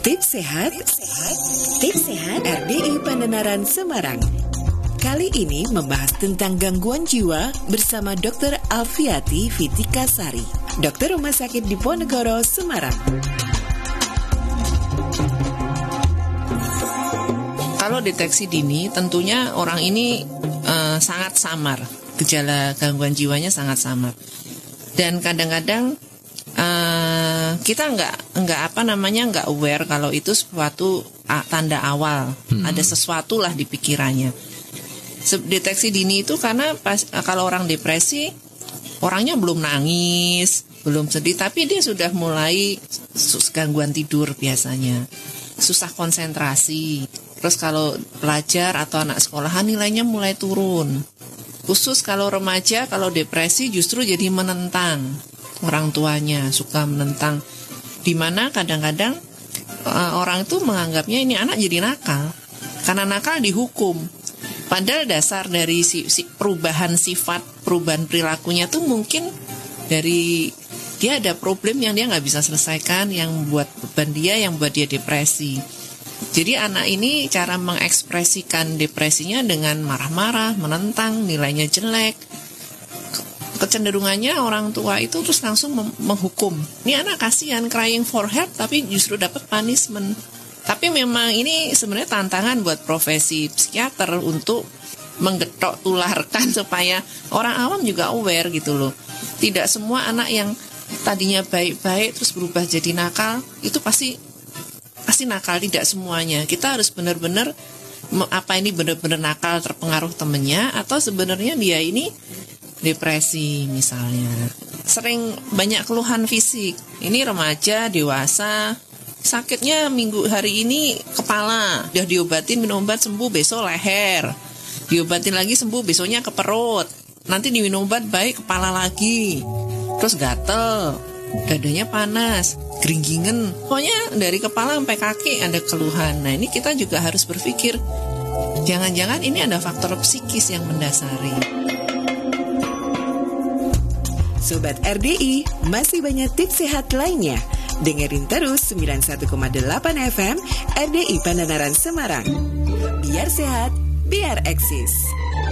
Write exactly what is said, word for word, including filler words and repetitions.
Tips sehat, tips sehat R D I Pandanaran Semarang. Kali ini membahas tentang gangguan jiwa bersama dokter Alfiati Fitikasari, dokter Rumah Sakit Diponegoro, Semarang. Kalau deteksi dini, tentunya orang ini uh, sangat samar, gejala gangguan jiwanya sangat samar, dan kadang-kadang Uh, kita nggak nggak apa namanya nggak aware kalau itu suatu uh, tanda awal, hmm. ada sesuatu lah di pikirannya. Deteksi dini itu karena pas, uh, kalau orang depresi, orangnya belum nangis, belum sedih, tapi dia sudah mulai gangguan tidur biasanya, susah konsentrasi. Terus kalau pelajar atau anak sekolahan nilainya mulai turun. Khusus kalau remaja, kalau depresi justru jadi menentang. Orang tuanya suka menentang, dimana kadang-kadang uh, orang itu menganggapnya ini anak jadi nakal, karena nakal dihukum. Padahal dasar dari si, si perubahan sifat, perubahan perilakunya tuh mungkin dari dia ada problem yang dia nggak bisa selesaikan, yang buat beban dia, yang buat dia depresi. Jadi anak ini cara mengekspresikan depresinya dengan marah-marah, menentang, nilainya jelek. Kecenderungannya orang tua itu terus langsung menghukum. Ini anak kasihan, crying for help, tapi justru dapat punishment. Tapi memang ini sebenarnya tantangan buat profesi psikiater untuk menggetok tularkan supaya orang awam juga aware gitu loh. Tidak semua anak yang tadinya baik-baik terus berubah jadi nakal, itu pasti pasti nakal, tidak semuanya. Kita harus benar-benar apa ini benar-benar nakal terpengaruh temennya, atau sebenarnya dia ini depresi misalnya. Sering banyak keluhan fisik. Ini remaja, dewasa, sakitnya minggu hari ini kepala, udah diobatin, minum obat sembuh, besok leher, diobatin lagi sembuh, besoknya ke perut, nanti diminum obat baik, kepala lagi, terus gatel, dadanya panas, geringgingan, pokoknya dari kepala sampai kaki ada keluhan. Nah ini kita juga harus berpikir, jangan-jangan ini ada faktor psikis yang mendasari. Sobat R D I, masih banyak tips sehat lainnya. Dengerin terus sembilan puluh satu koma delapan F M R D I Pandanaran Semarang. Biar sehat, biar eksis.